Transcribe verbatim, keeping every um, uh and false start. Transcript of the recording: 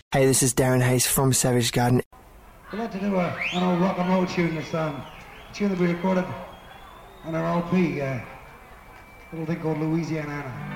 Hey, this is Darren Hayes from Savage Garden. We'd like to do a, an old rock and roll tune this um, tune that we recorded on our L P, uh, a little thing called Louisiana.